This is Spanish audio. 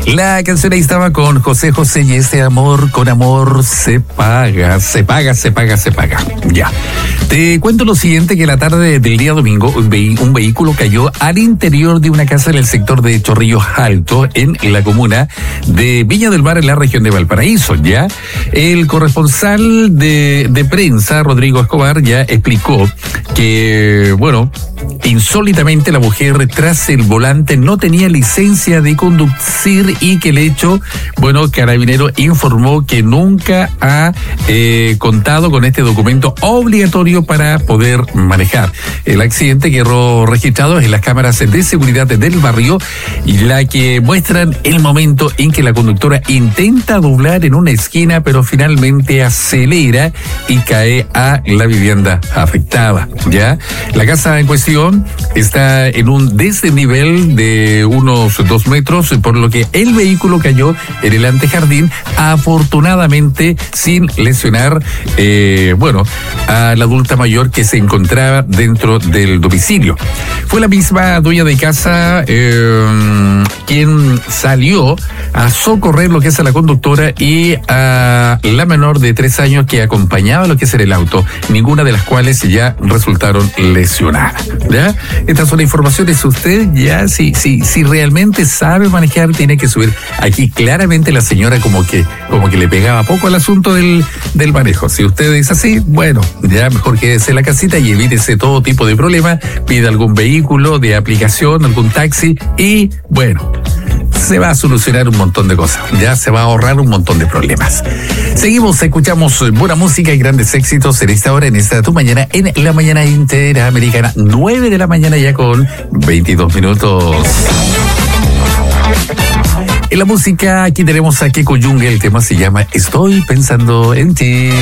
La canción ahí estaba con José José y este amor con amor se paga. Ya. Te cuento lo siguiente, que la tarde del día domingo un vehículo cayó al interior de una casa en el sector de Chorrillos Alto, en la comuna de Viña del Mar, en la región de Valparaíso, ¿ya? El corresponsal de prensa, Rodrigo Escobar, ya explicó que, bueno, insólitamente la mujer tras el volante no tenía licencia de conducir y que el hecho, bueno, Carabinero informó que nunca ha contado con este documento obligatorio para poder manejar. El accidente quedó registrado en las cámaras de seguridad del barrio, y la que muestran el momento en que la conductora intenta doblar en una esquina, pero finalmente acelera y cae a la vivienda afectada, ¿ya? La casa en cuestión está en un desnivel de unos 2 metros, por lo que el vehículo cayó en el antejardín, afortunadamente sin lesionar, a la adulta mayor que se encontraba dentro del domicilio. Fue la misma dueña de casa quien salió a socorrer lo que es a la conductora y a la menor de 3 años que acompañaba lo que es el auto, ninguna de las cuales ya resultaron lesionadas, ¿ya? Estas son las informaciones. Usted ya, si realmente sabe manejar, tiene que subir. Aquí claramente la señora como que le pegaba poco al asunto del manejo. Si usted es así, bueno, ya mejor quédese en la casita y evítese todo tipo de problema. Pida algún vehículo de aplicación, algún taxi y, bueno, se va a solucionar un montón de cosas. Ya se va a ahorrar un montón de problemas. Seguimos, escuchamos buena música y grandes éxitos en esta hora, en esta tu mañana, en la mañana interamericana, 9 de la mañana ya con 22 minutos. En la música aquí tenemos a Keko Junge, el tema se llama Estoy pensando en ti.